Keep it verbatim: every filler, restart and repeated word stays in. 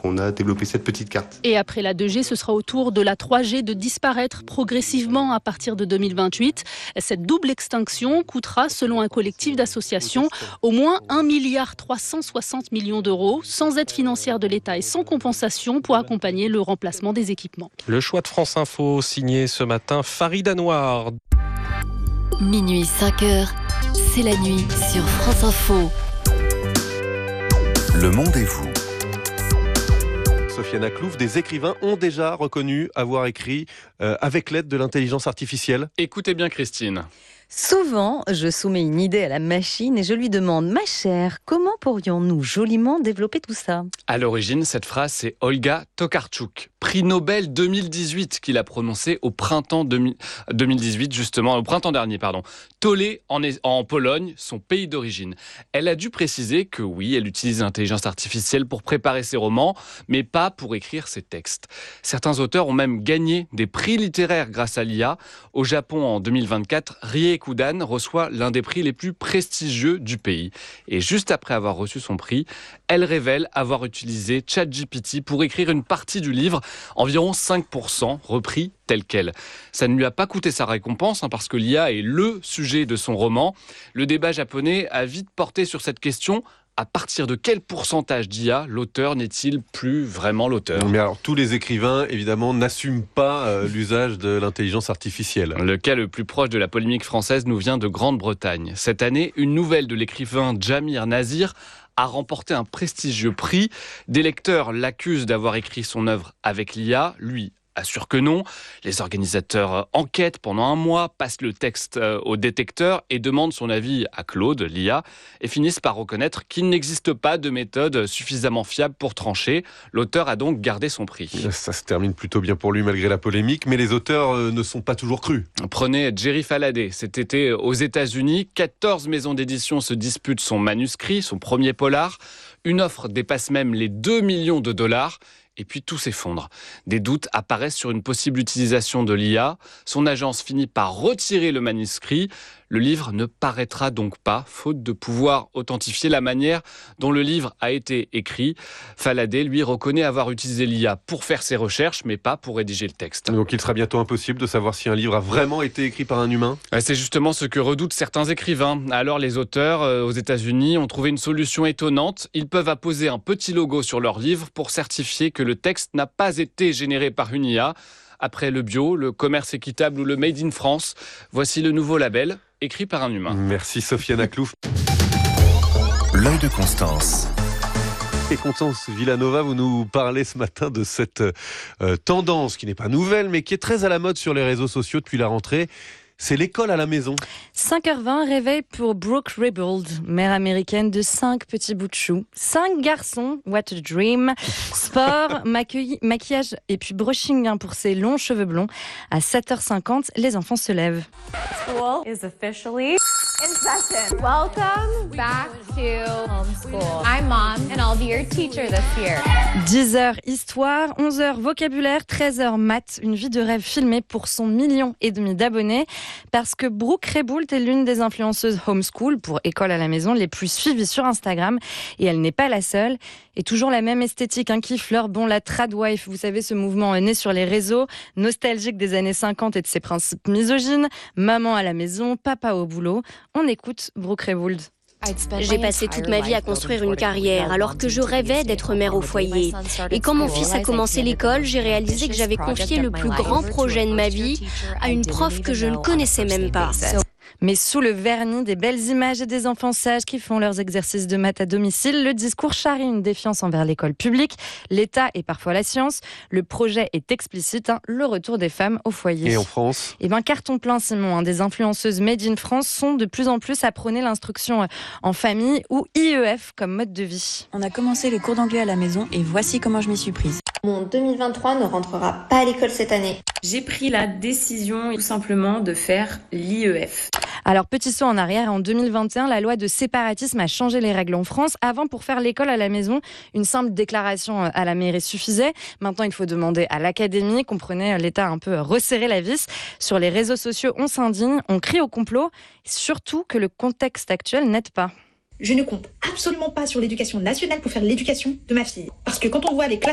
on a développé cette petite carte. Et après la deux G, ce sera au tour de la trois G de disparaître progressivement à partir de deux mille vingt-huit. Cette double extinction coûtera, selon un collectif d'associations, au moins un milliard trois cent soixante millions d'euros, sans aide financière de l'État et sans compensation pour accompagner le remplacement des équipements. Le choix de France Info, signé ce matin Farida Noir. Minuit cinq heures, c'est la nuit sur France Info. Le monde et vous. Sofiane Aklouf, des écrivains ont déjà reconnu avoir écrit euh, avec l'aide de l'intelligence artificielle. Écoutez bien Christine. Souvent, je soumets une idée à la machine et je lui demande « Ma chère, comment pourrions-nous joliment développer tout ça ?» À l'origine, cette phrase, c'est Olga Tokarczuk, prix Nobel deux mille dix-huit, qu'il a prononcé au printemps deux mille dix-huit, justement, au printemps dernier, pardon. Tolé, en, en Pologne, son pays d'origine. Elle a dû préciser que oui, elle utilise l'intelligence artificielle pour préparer ses romans, mais pas pour écrire ses textes. Certains auteurs ont même gagné des prix littéraires grâce à l'I A. Au Japon, en deux mille vingt-quatre, Rie Kudan reçoit l'un des prix les plus prestigieux du pays. Et juste après avoir reçu son prix, elle révèle avoir utilisé ChatGPT pour écrire une partie du livre, environ cinq pour cent repris tel quel. Ça ne lui a pas coûté sa récompense, hein, parce que l'I A est le sujet de son roman. Le débat japonais a vite porté sur cette question. À partir de quel pourcentage d'I A l'auteur n'est-il plus vraiment l'auteur ? Mais alors, tous les écrivains, évidemment, n'assument pas euh, l'usage de l'intelligence artificielle. Le cas le plus proche de la polémique française nous vient de Grande-Bretagne. Cette année, une nouvelle de l'écrivain Jamir Nazir a remporté un prestigieux prix. Des lecteurs l'accusent d'avoir écrit son œuvre avec l'I A. Lui assure que non. Les organisateurs enquêtent pendant un mois, passent le texte au détecteur et demandent son avis à Claude, l'I A, et finissent par reconnaître qu'il n'existe pas de méthode suffisamment fiable pour trancher. L'auteur a donc gardé son prix. Ça se termine plutôt bien pour lui malgré la polémique, mais les auteurs ne sont pas toujours crus. Prenez Jerry Faladay. Cet été aux États-Unis, quatorze maisons d'édition se disputent son manuscrit, son premier polar. Une offre dépasse même les deux millions de dollars. Et puis tout s'effondre. Des doutes apparaissent sur une possible utilisation de l'I A. Son agence finit par retirer le manuscrit. Le livre ne paraîtra donc pas, faute de pouvoir authentifier la manière dont le livre a été écrit. Faladay, lui, reconnaît avoir utilisé l'I A pour faire ses recherches, mais pas pour rédiger le texte. Donc il sera bientôt impossible de savoir si un livre a vraiment été écrit par un humain ? C'est justement ce que redoutent certains écrivains. Alors les auteurs, euh, aux États-Unis, ont trouvé une solution étonnante. Ils peuvent apposer un petit logo sur leur livre pour certifier que le texte n'a pas été généré par une I A. Après le bio, le commerce équitable ou le Made in France, voici le nouveau label, écrit par un humain. Merci Sofiane Aklouf. L'œil de Constance. Et Constance Villanova, vous nous parlez ce matin de cette euh, tendance qui n'est pas nouvelle, mais qui est très à la mode sur les réseaux sociaux depuis la rentrée. C'est l'école à la maison. cinq heures vingt, réveil pour Brooke Rebgold, mère américaine de cinq petits bouts de chou. Cinq garçons, what a dream. Sport, maquillage et puis brushing hein, pour ses longs cheveux blonds. À sept heures cinquante, les enfants se lèvent. School is officially in session. Welcome back to homeschool. I'm mom and I'll be your teacher this year. dix heures histoire, onze heures vocabulaire, treize heures maths. Une vie de rêve filmée pour son million et demi d'abonnés. Parce que Brooke Rebgold est l'une des influenceuses homeschool pour école à la maison les plus suivies sur Instagram. Et elle n'est pas la seule. Et toujours la même esthétique hein, qui fleure bon la tradwife. Vous savez, ce mouvement né sur les réseaux, nostalgique des années cinquante et de ses principes misogynes. Maman à la maison, papa au boulot. On écoute Brooke Rebgold. J'ai passé toute ma vie à construire une carrière alors que je rêvais d'être mère au foyer. Et quand mon fils a commencé l'école, j'ai réalisé que j'avais confié le plus grand projet de ma vie à une prof que je ne connaissais même pas. Mais sous le vernis des belles images et des enfants sages qui font leurs exercices de maths à domicile, le discours charrie une défiance envers l'école publique, l'État et parfois la science. Le projet est explicite, hein, le retour des femmes au foyer. Et en France ? Eh bien, carton plein, Simon. Hein, des influenceuses made in France sont de plus en plus à prôner l'instruction en famille ou I E F comme mode de vie. On a commencé les cours d'anglais à la maison et voici comment je m'y suis prise. Mon deux mille vingt-trois ne rentrera pas à l'école cette année. J'ai pris la décision tout simplement de faire l'I E F. Alors, petit saut en arrière, en deux mille vingt et un, la loi de séparatisme a changé les règles en France. Avant, pour faire l'école à la maison, une simple déclaration à la mairie suffisait. Maintenant, il faut demander à l'académie. Comprenez, l'État a un peu resserré la vis. Sur les réseaux sociaux, on s'indigne, on crie au complot. Surtout que le contexte actuel n'aide pas. Je ne compte absolument pas sur l'éducation nationale pour faire l'éducation de ma fille. Parce que quand on voit les classes